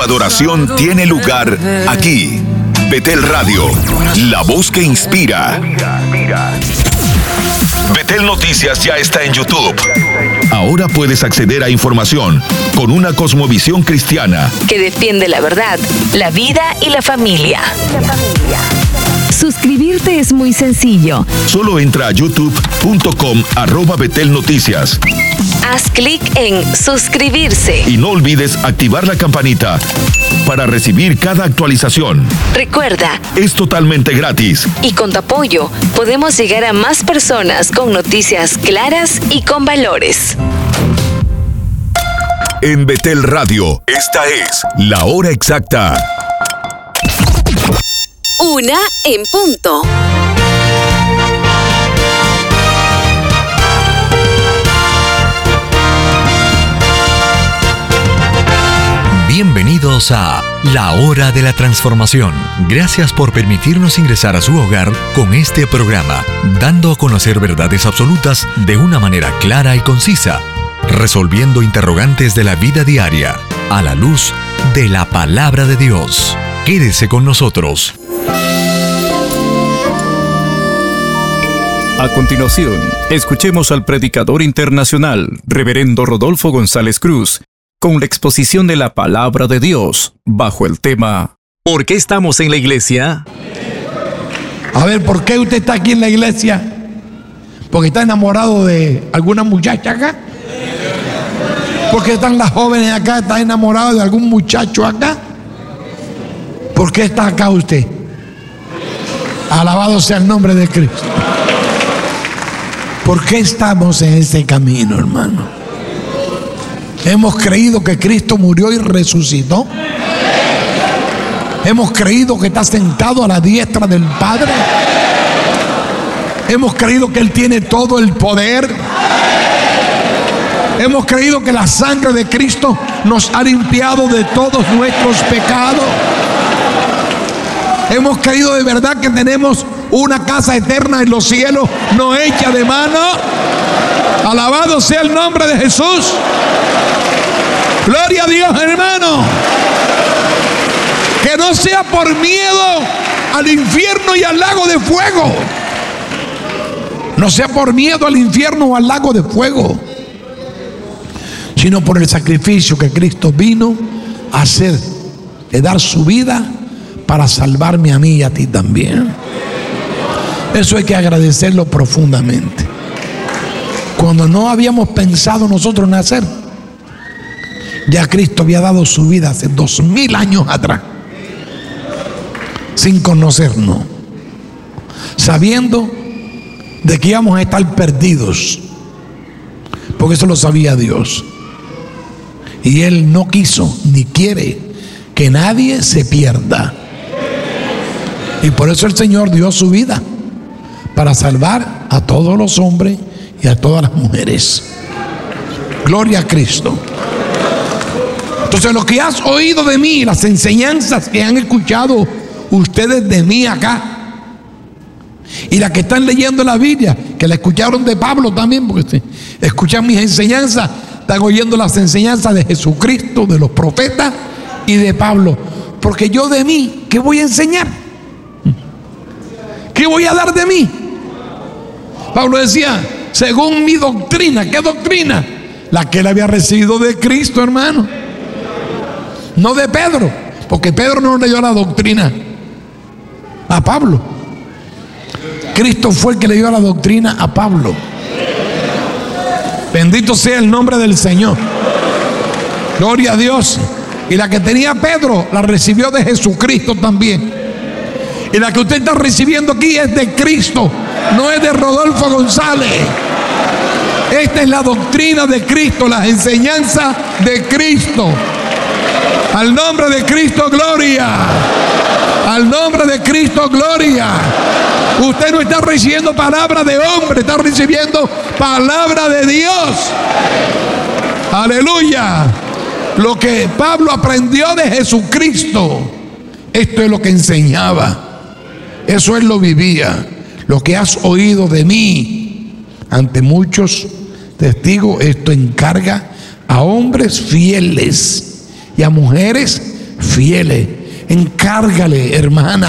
adoración tiene lugar aquí. Betel Radio, la voz que inspira. Betel Noticias ya está en YouTube. Ahora puedes acceder a información con una cosmovisión cristiana que defiende la verdad, la vida y la familia. Suscribirte es muy sencillo. Solo entra a youtube.com/Betel Noticias. Haz clic en suscribirse. Y no olvides activar la campanita para recibir cada actualización. Recuerda, es totalmente gratis. Y con tu apoyo podemos llegar a más personas con noticias claras y con valores. En Betel Radio, esta es la hora exacta. 1:00 PM. Bienvenidos a La Hora de la Transformación. Gracias por permitirnos ingresar a su hogar con este programa, dando a conocer verdades absolutas de una manera clara y concisa, resolviendo interrogantes de la vida diaria a la luz de la Palabra de Dios. Quédese con nosotros. A continuación, escuchemos al predicador internacional, Reverendo Rodolfo González Cruz, con la exposición de la Palabra de Dios, bajo el tema ¿Por qué estamos en la iglesia? A ver, ¿por qué usted está aquí en la iglesia? ¿Porque está enamorado de alguna muchacha acá? ¿Por qué están las jóvenes acá? ¿Está enamorado de algún muchacho acá? ¿Por qué está acá usted? Alabado sea el nombre de Cristo. ¿Por qué estamos en ese camino, hermano? Hemos creído que Cristo murió y resucitó. Hemos creído que está sentado a la diestra del Padre. Hemos creído que Él tiene todo el poder. Hemos creído que la sangre de Cristo nos ha limpiado de todos nuestros pecados. Hemos creído de verdad que tenemos una casa eterna en los cielos, no hecha de mano. Alabado sea el nombre de Jesús. Gloria a Dios, hermano. Que no sea por miedo al infierno y al lago de fuego. No sea por miedo al infierno o al lago de fuego, sino por el sacrificio que Cristo vino a hacer, de dar su vida para salvarme a mí y a ti también. Eso hay que agradecerlo profundamente. Cuando no habíamos pensado nosotros nacer, ya Cristo había dado su vida hace 2000 años atrás, sin conocernos, sabiendo de que íbamos a estar perdidos, porque eso lo sabía Dios. Y Él no quiso ni quiere que nadie se pierda. Y por eso el Señor dio su vida, para salvar a todos los hombres y a todas las mujeres. Gloria a Cristo. Entonces, lo que has oído de mí, las enseñanzas que han escuchado ustedes de mí acá, y las que están leyendo la Biblia, que la escucharon de Pablo también, porque escuchan mis enseñanzas, están oyendo las enseñanzas de Jesucristo, de los profetas y de Pablo. Porque yo de mí, ¿qué voy a enseñar? ¿Qué voy a dar de mí? Pablo decía, según mi doctrina. ¿Qué doctrina? La que él había recibido de Cristo, hermano. No de Pedro, porque Pedro no le dio la doctrina a Pablo. Cristo fue el que le dio la doctrina a Pablo. Bendito sea el nombre del Señor. Gloria a Dios. Y la que tenía Pedro la recibió de Jesucristo también. Y la que usted está recibiendo aquí es de Cristo, no es de Rodolfo González. Esta es la doctrina de Cristo, las enseñanzas de Cristo. Al nombre de Cristo, gloria. Al nombre de Cristo, gloria. Usted no está recibiendo palabra de hombre, está recibiendo palabra de Dios. Aleluya. Lo que Pablo aprendió de Jesucristo, esto es lo que enseñaba. Eso él lo vivía. Lo que has oído de mí ante muchos testigos, esto encarga a hombres fieles y a mujeres fieles. Encárgale, hermana,